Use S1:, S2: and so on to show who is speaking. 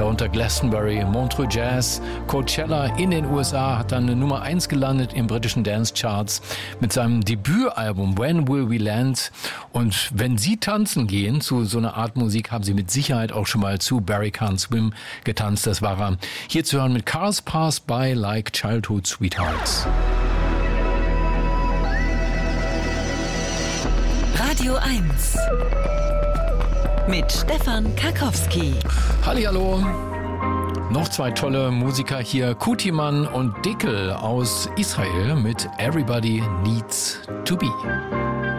S1: darunter Glastonbury, Montreux Jazz, Coachella in den USA, hat dann eine Nummer 1 gelandet im britischen Dance-Charts mit seinem Debütalbum When Will We Land. Und wenn Sie tanzen gehen zu so einer Art Musik, haben Sie mit Sicherheit auch schon mal zu Barry Can't Swim getanzt. Das war er. Hier zu hören mit Cars Pass By Like Childhood Sweethearts.
S2: Radio 1 mit Stefan Karkowski.
S1: Hallihallo. Noch zwei tolle Musiker hier, Kutiman und Dickel aus Israel mit Everybody Needs to Be.